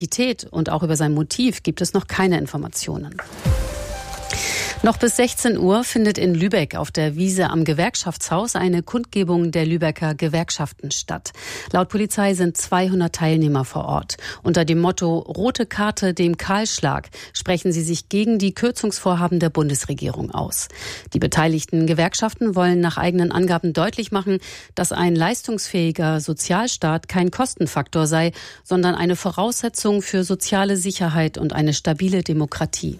Identität und auch über sein Motiv gibt es noch keine Informationen. Noch bis 16 Uhr findet in Lübeck auf der Wiese am Gewerkschaftshaus eine Kundgebung der Lübecker Gewerkschaften statt. Laut Polizei sind 200 Teilnehmer vor Ort. Unter dem Motto Rote Karte dem Kahlschlag sprechen sie sich gegen die Kürzungsvorhaben der Bundesregierung aus. Die beteiligten Gewerkschaften wollen nach eigenen Angaben deutlich machen, dass ein leistungsfähiger Sozialstaat kein Kostenfaktor sei, sondern eine Voraussetzung für soziale Sicherheit und eine stabile Demokratie.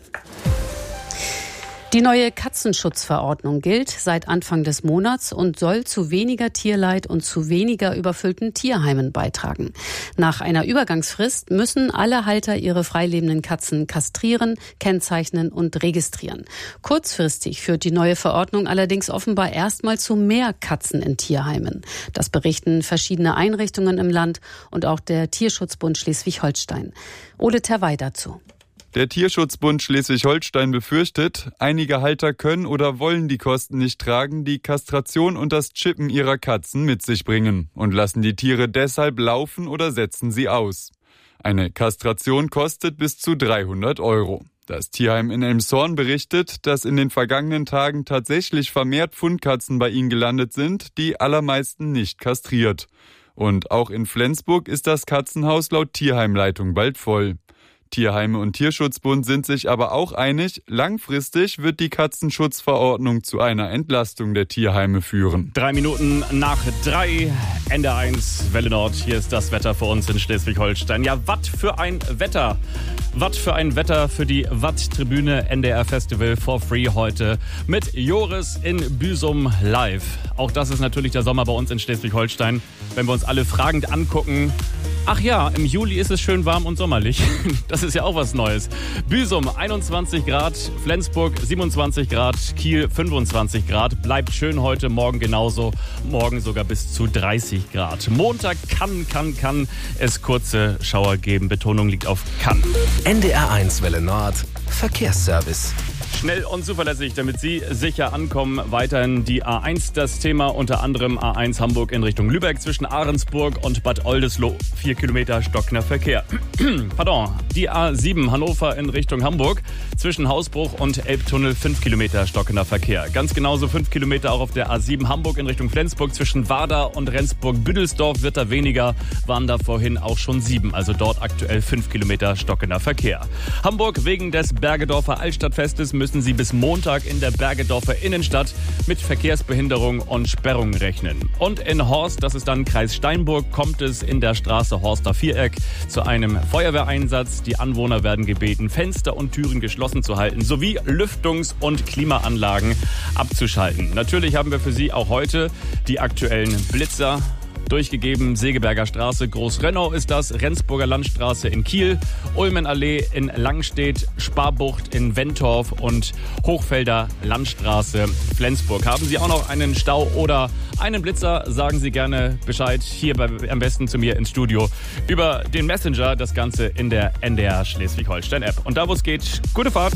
Die neue Katzenschutzverordnung gilt seit Anfang des Monats und soll zu weniger Tierleid und zu weniger überfüllten Tierheimen beitragen. Nach einer Übergangsfrist müssen alle Halter ihre freilebenden Katzen kastrieren, kennzeichnen und registrieren. Kurzfristig führt die neue Verordnung allerdings offenbar erstmal zu mehr Katzen in Tierheimen. Das berichten verschiedene Einrichtungen im Land und auch der Tierschutzbund Schleswig-Holstein. Ole Terwey dazu. Der Tierschutzbund Schleswig-Holstein befürchtet, einige Halter können oder wollen die Kosten nicht tragen, die Kastration und das Chippen ihrer Katzen mit sich bringen und lassen die Tiere deshalb laufen oder setzen sie aus. Eine Kastration kostet bis zu 300 €. Das Tierheim in Elmshorn berichtet, dass in den vergangenen Tagen tatsächlich vermehrt Fundkatzen bei ihnen gelandet sind, die allermeisten nicht kastriert. Und auch in Flensburg ist das Katzenhaus laut Tierheimleitung bald voll. Tierheime und Tierschutzbund sind sich aber auch einig, langfristig wird die Katzenschutzverordnung zu einer Entlastung der Tierheime führen. 3 Minuten nach 3, Ende 1, Welle Nord. Hier ist das Wetter für uns in Schleswig-Holstein. Ja, was für ein Wetter. Was für ein Wetter für die Watt-Tribüne NDR Festival for Free heute mit Joris in Büsum live. Auch das ist natürlich der Sommer bei uns in Schleswig-Holstein. Wenn wir uns alle fragend angucken, ach ja, im Juli ist es schön warm und sommerlich. Das ist ja auch was Neues. Büsum 21 Grad, Flensburg 27 Grad, Kiel 25 Grad. Bleibt schön heute, morgen genauso. Morgen sogar bis zu 30 Grad. Montag kann es kurze Schauer geben. Betonung liegt auf kann. NDR 1 Welle Nord, Verkehrsservice. Schnell und zuverlässig, damit Sie sicher ankommen. Weiterhin die A1, das Thema unter anderem A1 Hamburg in Richtung Lübeck zwischen Ahrensburg und Bad Oldesloe. 4 Kilometer stockender Verkehr. Pardon, die A7 Hannover in Richtung Hamburg zwischen Hausbruch und Elbtunnel 5 Kilometer stockender Verkehr. Ganz genauso 5 Kilometer auch auf der A7 Hamburg in Richtung Flensburg zwischen Warda und Rendsburg-Büdelsdorf wird da weniger, waren da vorhin auch schon 7, also dort aktuell 5 Kilometer stockender Verkehr. Hamburg wegen des Bergedorfer Altstadtfestes müssen Sie bis Montag in der Bergedorfer Innenstadt mit Verkehrsbehinderung und Sperrung rechnen. Und in Horst, das ist dann Kreis Steinburg, kommt es in der Straße Horster Viereck zu einem Feuerwehreinsatz. Die Anwohner werden gebeten, Fenster und Türen geschlossen zu halten, sowie Lüftungs- und Klimaanlagen abzuschalten. Natürlich haben wir für Sie auch heute die aktuellen Blitzer durchgegeben. Segeberger Straße, Großrennau ist das, Rendsburger Landstraße in Kiel, Ulmenallee in Langstedt, Sparbucht in Wentorf und Hochfelder Landstraße Flensburg. Haben Sie auch noch einen Stau oder einen Blitzer, sagen Sie gerne Bescheid hier am besten zu mir ins Studio über den Messenger, das Ganze in der NDR Schleswig-Holstein-App. Und da, wo es geht, gute Fahrt.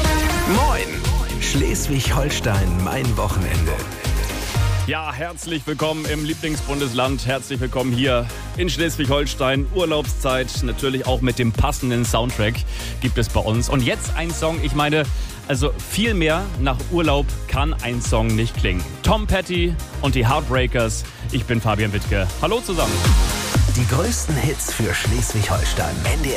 Moin, Schleswig-Holstein, mein Wochenende. Ja, herzlich willkommen im Lieblingsbundesland. Herzlich willkommen hier in Schleswig-Holstein. Urlaubszeit, natürlich auch mit dem passenden Soundtrack gibt es bei uns. Und jetzt ein Song, ich meine, also viel mehr nach Urlaub kann ein Song nicht klingen. Tom Petty und die Heartbreakers. Ich bin Fabian Wittke. Hallo zusammen. Die größten Hits für Schleswig-Holstein.